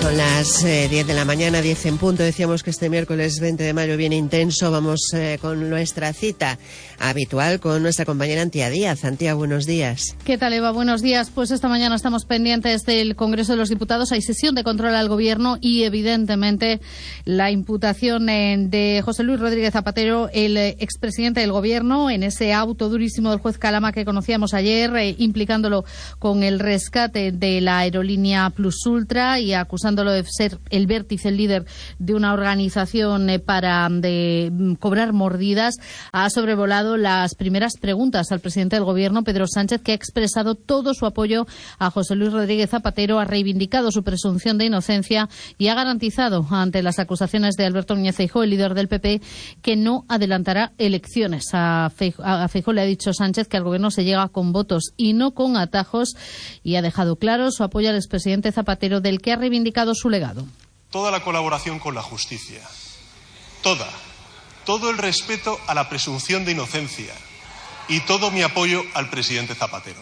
Son las 10 de la mañana, 10 en punto. Decíamos que este miércoles 20 de mayo viene intenso. Vamos con nuestra cita habitual con nuestra compañera Antía Díaz. Antía, buenos días. ¿Qué tal, Eva? Buenos días. Pues esta mañana estamos pendientes del Congreso de los Diputados. Hay sesión de control al Gobierno y, evidentemente, la imputación de José Luis Rodríguez Zapatero, el expresidente del Gobierno, en ese auto durísimo del juez Calama que conocíamos ayer, implicándolo con el rescate de la aerolínea Plus Ultra y acusándolo de ser el vértice, el líder de una organización para cobrar mordidas. Ha sobrevolado las primeras preguntas al presidente del Gobierno, Pedro Sánchez, que ha expresado todo su apoyo a José Luis Rodríguez Zapatero, ha reivindicado su presunción de inocencia y ha garantizado ante las acusaciones de Alberto Núñez Feijóo, el líder del PP, que no adelantará elecciones. A Feijóo le ha dicho Sánchez que al Gobierno se llega con votos y no con atajos, y ha dejado claro su apoyo al expresidente Zapatero, del que ha reivindicado su legado. Toda la colaboración con la justicia, todo el respeto a la presunción de inocencia y todo mi apoyo al presidente Zapatero.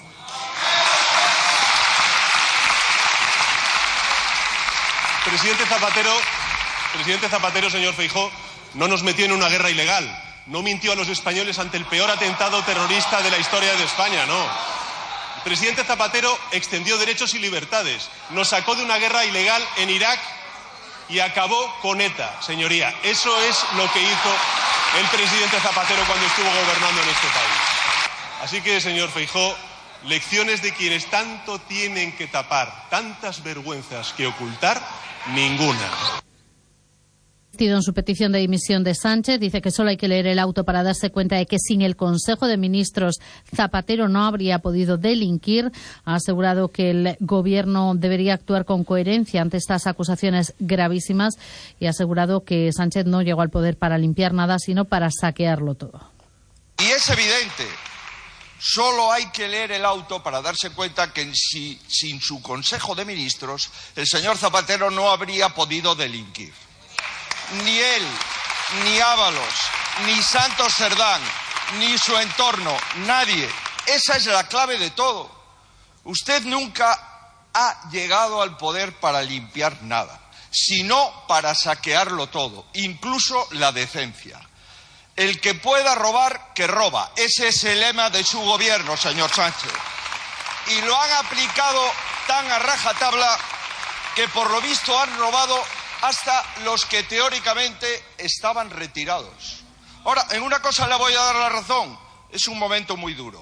Presidente Zapatero, señor Feijóo, no nos metió en una guerra ilegal, no mintió a los españoles ante el peor atentado terrorista de la historia de España, no. El presidente Zapatero extendió derechos y libertades, nos sacó de una guerra ilegal en Irak y acabó con ETA, señoría. Eso es lo que hizo el presidente Zapatero cuando estuvo gobernando en este país. Así que, señor Feijóo, lecciones de quienes tanto tienen que tapar, tantas vergüenzas que ocultar, ninguna. En su petición de dimisión de Sánchez, dice que solo hay que leer el auto para darse cuenta de que sin el Consejo de Ministros Zapatero no habría podido delinquir. Ha asegurado que el Gobierno debería actuar con coherencia ante estas acusaciones gravísimas y ha asegurado que Sánchez no llegó al poder para limpiar nada, sino para saquearlo todo. Y es evidente, solo hay que leer el auto para darse cuenta que sin su Consejo de Ministros el señor Zapatero no habría podido delinquir. Ni él, ni Ábalos, ni Santos Cerdán, ni su entorno, nadie. Esa es la clave de todo. Usted nunca ha llegado al poder para limpiar nada, sino para saquearlo todo, incluso la decencia. El que pueda robar, que roba. Ese es el lema de su gobierno, señor Sánchez. Y lo han aplicado tan a rajatabla que por lo visto han robado hasta los que teóricamente estaban retirados. Ahora, en una cosa le voy a dar la razón. Es un momento muy duro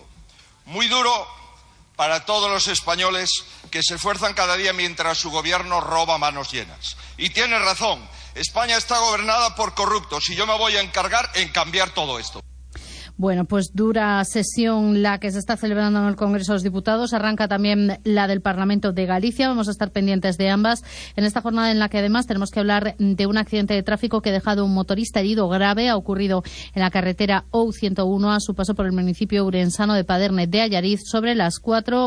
para todos los españoles que se esfuerzan cada día mientras su gobierno roba manos llenas. Y tiene razón, España está gobernada por corruptos y yo me voy a encargar en cambiar todo esto. Bueno, pues dura sesión la que se está celebrando en el Congreso de los Diputados. Arranca también la del Parlamento de Galicia. Vamos a estar pendientes de ambas en esta jornada en la que además tenemos que hablar de un accidente de tráfico que ha dejado un motorista herido grave. Ha ocurrido en la carretera OU101 a su paso por el municipio urensano de Paderne de Allariz sobre las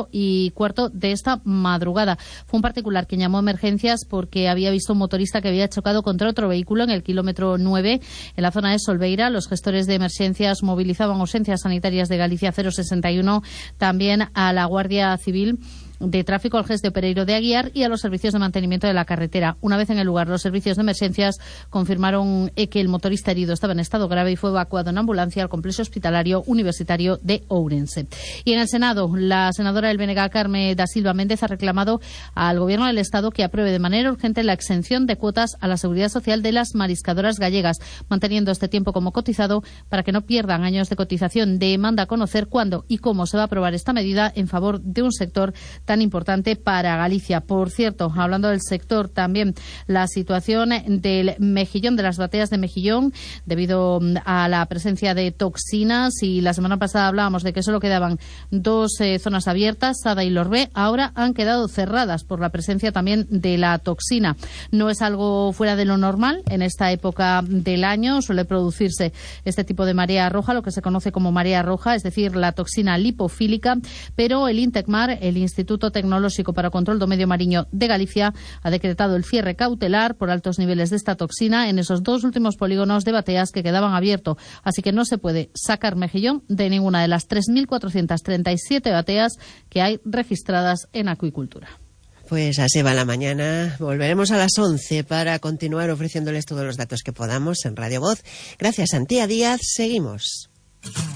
4:15 de esta madrugada. Fue un particular quien llamó a emergencias porque había visto un motorista que había chocado contra otro vehículo en el kilómetro 9 en la zona de Solbeira. Los gestores de emergencias movilizaban urgencias sanitarias de Galicia 061, también a la Guardia Civil de Tráfico, al GES de Pereiro de Aguiar y a los servicios de mantenimiento de la carretera. Una vez en el lugar, los servicios de emergencias confirmaron que el motorista herido estaba en estado grave y fue evacuado en ambulancia al complejo hospitalario universitario de Ourense. Y en el Senado, la senadora del BNG, Carme da Silva Méndez, ha reclamado al Gobierno del Estado que apruebe de manera urgente la exención de cuotas a la seguridad social de las mariscadoras gallegas, manteniendo este tiempo como cotizado para que no pierdan años de cotización. Demanda conocer cuándo y cómo se va a aprobar esta medida en favor de un sector tan importante para Galicia. Por cierto, hablando del sector, también la situación del mejillón, de las bateas de mejillón, debido a la presencia de toxinas, y la semana pasada hablábamos de que solo quedaban dos zonas abiertas, Sada y Lorbé, ahora han quedado cerradas por la presencia también de la toxina. No es algo fuera de lo normal en esta época del año, suele producirse este tipo de marea roja, lo que se conoce como marea roja, es decir, la toxina lipofílica, pero el INTECMAR, el Instituto Tecnolóxico para o Control do Medio Mariño de Galicia, ha decretado el cierre cautelar por altos niveles de esta toxina en esos dos últimos polígonos de bateas que quedaban abiertos, así que no se puede sacar mejillón de ninguna de las 3.437 bateas que hay registradas en acuicultura. Pues así va la mañana. Volveremos a las 11 para continuar ofreciéndoles todos los datos que podamos en Radio Voz. Gracias, Antía Díaz. Seguimos.